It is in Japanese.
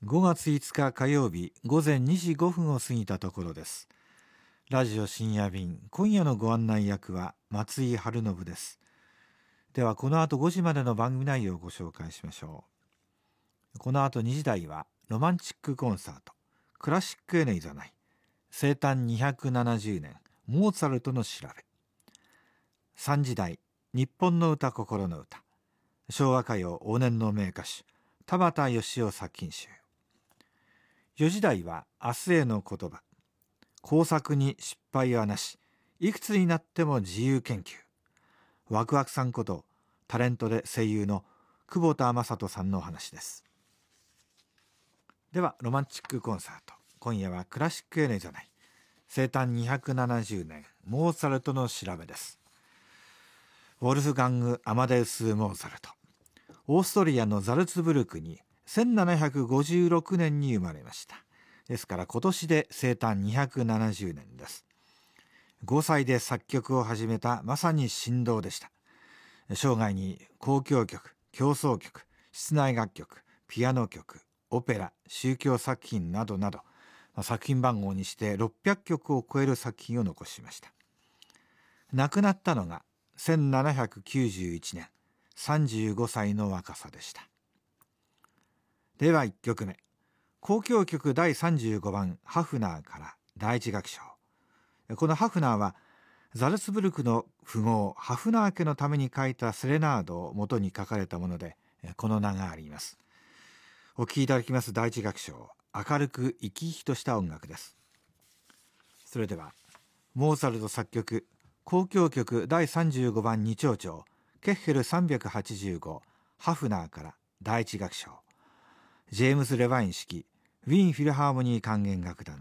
5月5日火曜日午前2時5分を過ぎたところです。ラジオ深夜便、今夜のご案内役は松井春信です。ではこの後5時までの番組内容をご紹介しましょう。この後2時台はロマンチックコンサート、クラシックへのいざない、生誕270年モーツァルトの調べ。3時台、日本の歌心の歌、昭和歌謡往年の名歌手田畑義夫作品集。4時台は明日への言葉、工作に失敗はなし、いくつになっても自由研究。ワクワクさんことタレントで声優の久保田雅人さんのお話です。ではロマンチックコンサート、今夜はクラシックへのいざない、生誕270年モーツァルトの調べです。ウォルフガング・アマデウス・モーツァルト、オーストリアのザルツブルクに1756年に生まれました。ですから今年で生誕270年です。5歳で作曲を始めたまさに神童でした。生涯に交響曲、協奏曲、室内楽曲、ピアノ曲、オペラ、宗教作品などなど、作品番号にして600曲を超える作品を残しました。亡くなったのが1791年、35歳の若さでした。では1曲目、交響曲第35番ハフナーから第一楽章。このハフナーはザルツブルクの富豪ハフナー家のために書いたセレナードを元に書かれたもので、この名があります。お聴きいただきます第一楽章、明るく生き生きとした音楽です。それではモーツァルト作曲交響曲第35番二長調ケッヘル385ハフナーから第一楽章、ジェームズ・レバイン指揮ウィーンフィルハーモニー管弦楽団